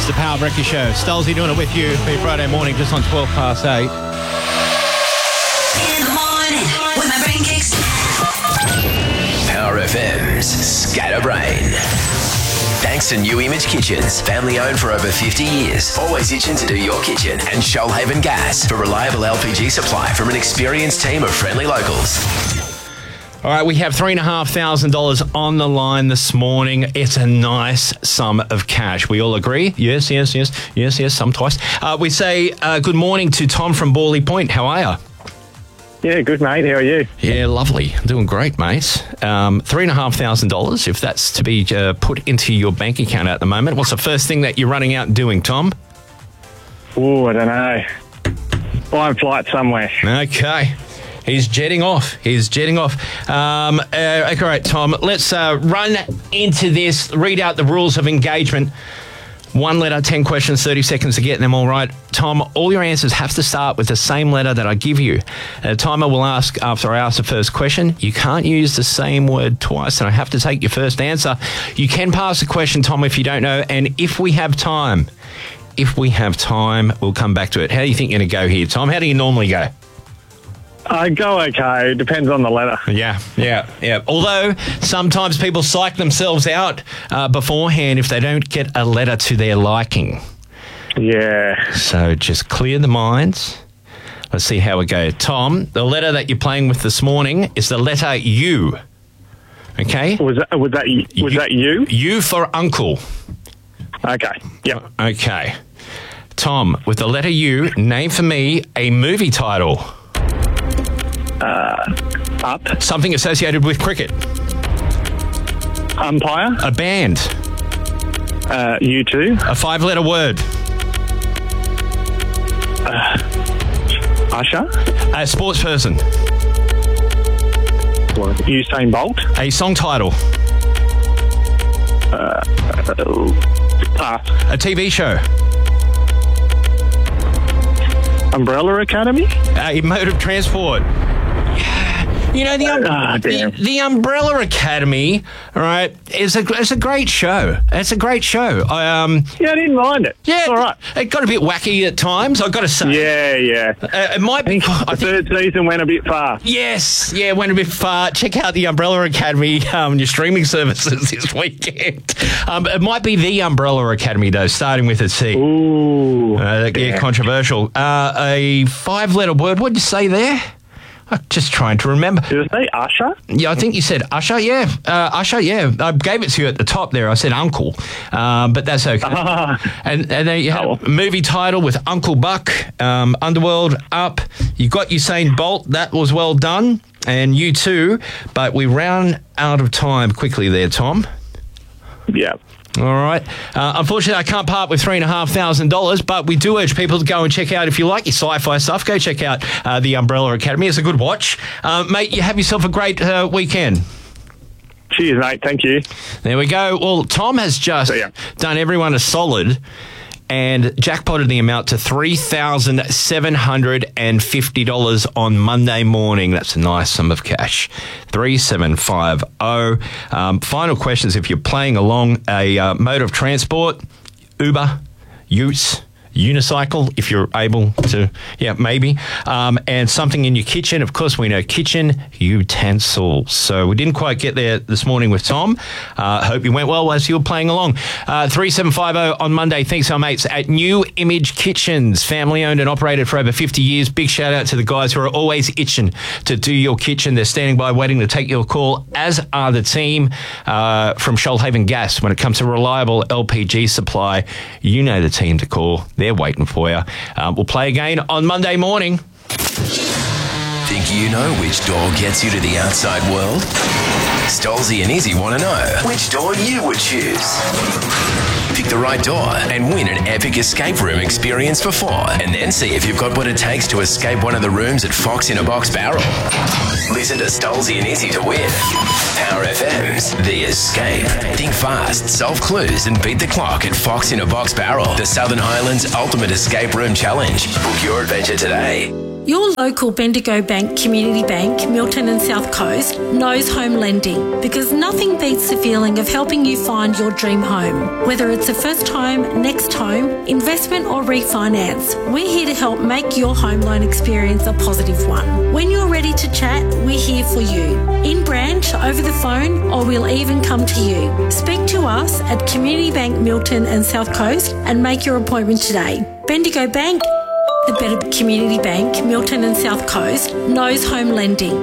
It's the Power Breakfast Show. Stolzy doing it with you for your Friday morning, just on 8:12. In the morning, when my brain kicks. Power FM's Scatterbrain. Thanks to New Image Kitchens, family owned for over 50 years. Always itching to do your kitchen. And Shoalhaven Gas for reliable LPG supply from an experienced team of friendly locals. All right, we have $3,500 on the line this morning. It's a nice sum of cash. We all agree? Yes, some twice. We say good morning to Tom from Borley Point. How are you? Yeah, good, mate. How are you? Yeah, lovely. Doing great, mate. $3,500, if that's to be put into your bank account at the moment. What's the first thing that you're running out and doing, Tom? Oh, I don't know. Buying flight somewhere. Okay. He's jetting off. Okay, right, Tom, let's run into this, read out the rules of engagement. 1 letter, 10 questions, 30 seconds to get them all right. Tom, all your answers have to start with the same letter that I give you. A timer will ask after I ask the first question. You can't use the same word twice, and I have to take your first answer. You can pass the question, Tom, if you don't know, and if we have time, we'll come back to it. How do you think you're going to go here, Tom? How do you normally go? I go okay. Depends on the letter. Yeah. Although sometimes people psych themselves out beforehand if they don't get a letter to their liking. Yeah. So just clear the minds. Let's see how we go. Tom, the letter that you're playing with this morning is the letter U. Okay? Was that you? U for uncle. Okay. Yep. Okay. Tom, with the letter U, name for me a movie title. Up. Something associated with cricket. Umpire. A band. U2. A 5-letter word. Usher. A sports person. Usain Bolt. A song title. Pass. A TV show. Umbrella Academy. A mode of transport. You know, the Umbrella Academy, all right, it's a great show. It's a great show. I didn't mind it. Yeah, it's all right. It got a bit wacky at times, I've got to say. Yeah. It might be. The third season went a bit far. Yes, went a bit far. Check out the Umbrella Academy on your streaming services this weekend. It might be the Umbrella Academy, though, starting with a C. Ooh. Yeah, controversial. A 5-letter word. What did you say there? I'm just trying to remember. Did I say Usher? Yeah, I think you said Usher, yeah. Usher, yeah. I gave it to you at the top there. I said Uncle, but that's okay. And then you had a movie title with Uncle Buck, Underworld, Up. You got Usain Bolt. That was well done. And you too. But we ran out of time quickly there, Tom. Yeah. All right. Unfortunately, I can't part with $3,500, but we do urge people to go and check out, if you like your sci-fi stuff, go check out the Umbrella Academy. It's a good watch. Mate, you have yourself a great weekend. Cheers, mate. Thank you. There we go. Well, Tom has just done everyone a solid and jackpotted the amount to $3,750 on Monday morning. That's a nice sum of cash. 3750. Final questions if you're playing along. A mode of transport, Uber, Utes, unicycle, if you're able to, maybe. And something in your kitchen. Of course, we know kitchen utensils. So we didn't quite get there this morning with Tom. Hope you went well as you were playing along. 3750 on Monday. Thanks our mates at New Image Kitchens. Family owned and operated for over 50 years. Big shout out to the guys who are always itching to do your kitchen. They're standing by waiting to take your call, as are the team from Shoalhaven Gas. When it comes to reliable LPG supply, you know the team to call. They're waiting for you. We'll play again on Monday morning. Think you know which door gets you to the outside world? Stolzy and Izzy want to know which door you would choose. Pick the right door and win an epic escape room experience for 4, and then see if you've got what it takes to escape one of the rooms at Fox in a Box Barrel. Listen to Stolzy and Izzy to win. Power FM's The Escape. Think fast, solve clues, and beat the clock at Fox in a Box Barrel, the Southern Highlands Ultimate Escape Room Challenge. Book your adventure today. Your local Bendigo Bank Community Bank, Milton and South Coast, knows home lending because nothing beats the feeling of helping you find your dream home. Whether it's a first home, next home, investment or refinance, we're here to help make your home loan experience a positive one. When you're ready to chat, we're here for you. In branch, over the phone, or we'll even come to you. Speak to us at Community Bank Milton and South Coast and make your appointment today. Bendigo Bank, the better community bank, Milton and South Coast, knows home lending.